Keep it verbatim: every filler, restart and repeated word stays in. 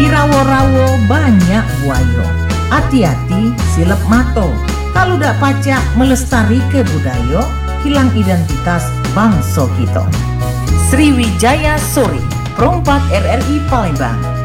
Di rawo-rawo banyak buayo. Hati-hati silep mato. Kalau dak pacak melestari ke budaya, hilang identitas bangsa kita. Sriwijaya Sore, Perompak R R I Palembang.